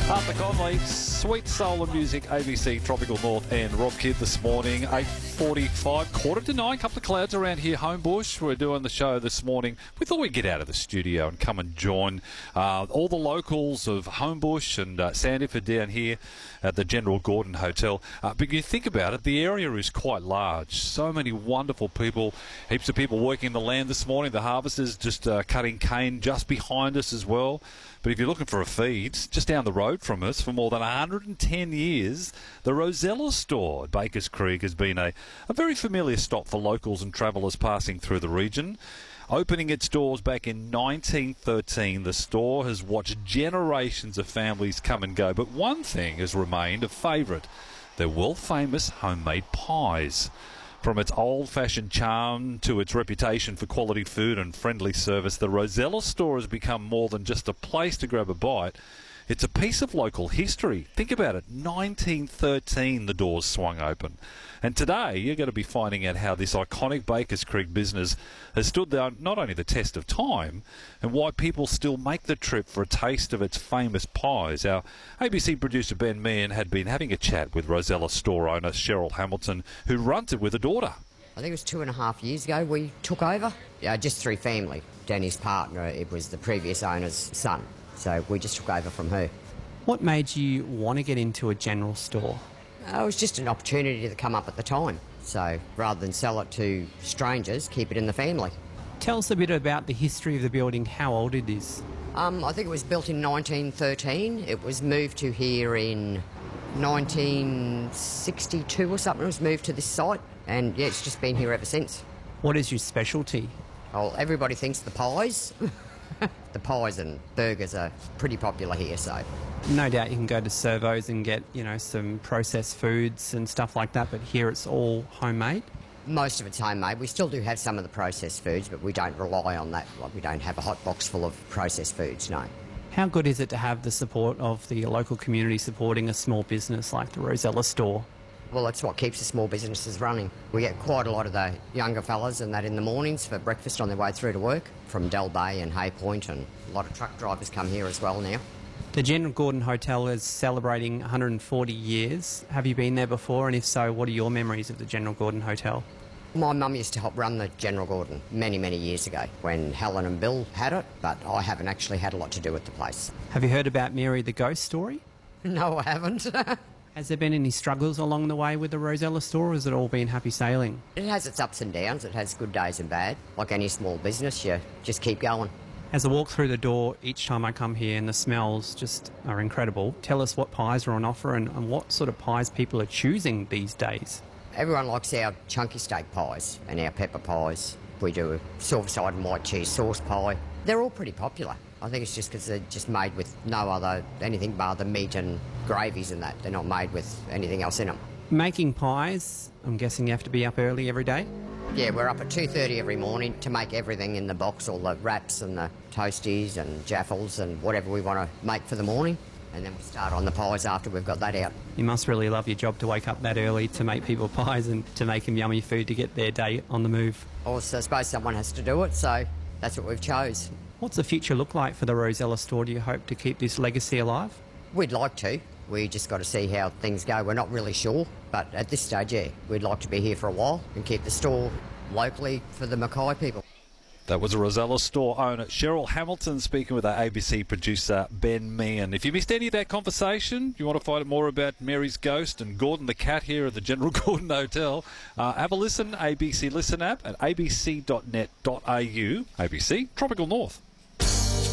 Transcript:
Arthur Conley, Sweet Soul and Music, ABC Tropical North and Rob Kidd this morning, 8:45, 8:45, couple of clouds around here, Homebush. We're doing the show this morning. We thought we'd get out of the studio and come and join all the locals of Homebush and Sandiford down here at the General Gordon Hotel. But you think about it, the area is quite large. So many wonderful people, heaps of people working the land this morning. The harvesters just cutting cane just behind us as well. But if you're looking for a feed, just down the road from us for more than 110 years, the Rosella store at Bakers Creek has been a very familiar stop for locals and travellers passing through the region. Opening its doors back in 1913, the store has watched generations of families come and go. But one thing has remained a favourite, their world-famous homemade pies. From its old-fashioned charm to its reputation for quality food and friendly service, the Rosella store has become more than just a place to grab a bite. It's a piece of local history. Think about it, 1913 the doors swung open. And today you're going to be finding out how this iconic Bakers Creek business has stood down not only the test of time and why people still make the trip for a taste of its famous pies. Our ABC producer Ben Meehan had been having a chat with Rosella store owner Cheryl Hamilton, who runs it with a daughter. I think it was 2.5 years ago we took over, just through family. Danny's partner, it was the previous owner's son, so we just took over from her. What made you want to get into a general store? It was just an opportunity to come up at the time. So rather than sell it to strangers, keep it in the family. Tell us a bit about the history of the building, how old it is. I think it was built in 1913. It was moved to here in 1962 or something. It was moved to this site, and yeah, it's just been here ever since. What is your specialty? Well, everybody thinks the pies. The pies and burgers are pretty popular here, so... No doubt you can go to Servos and get, some processed foods and stuff like that, but here it's all homemade? Most of it's homemade. We still do have some of the processed foods, but we don't rely on that. Like, we don't have a hot box full of processed foods, no. How good is it to have the support of the local community supporting a small business like the Rosella store? Well, that's what keeps the small businesses running. We get quite a lot of the younger fellas and that in the mornings for breakfast on their way through to work from Del Bay and Hay Point, and a lot of truck drivers come here as well now. The General Gordon Hotel is celebrating 140 years. Have you been there before? And if so, what are your memories of the General Gordon Hotel? My mum used to help run the General Gordon many, many years ago when Helen and Bill had it, but I haven't actually had a lot to do with the place. Have you heard about Mary the Ghost story? No, I haven't. Has there been any struggles along the way with the Rosella store, or has it all been happy sailing? It has its ups and downs. It has good days and bad. Like any small business, you just keep going. As I walk through the door each time I come here, and the smells just are incredible, tell us what pies are on offer and what sort of pies people are choosing these days. Everyone likes our chunky steak pies and our pepper pies. We do a silver-side and white cheese sauce pie. They're all pretty popular. I think it's just because they're just made with anything but the meat and gravies and that. They're not made with anything else in them. Making pies, I'm guessing you have to be up early every day? Yeah, we're up at 2:30 every morning to make everything in the box, all the wraps and the toasties and jaffles and whatever we want to make for the morning. And then we start on the pies after we've got that out. You must really love your job to wake up that early to make people pies and to make them yummy food to get their day on the move. Also, I suppose someone has to do it, so that's what we've chose. What's the future look like for the Rosella store? Do you hope to keep this legacy alive? We'd like to. We just got to see how things go. We're not really sure, but at this stage, yeah, we'd like to be here for a while and keep the store locally for the Mackay people. That was a Rosella store owner, Cheryl Hamilton, speaking with our ABC producer, Ben Meehan. If you missed any of that conversation, you want to find out more about Mary's ghost and Gordon the cat here at the General Gordon Hotel, have a listen, ABC Listen app at abc.net.au, ABC Tropical North.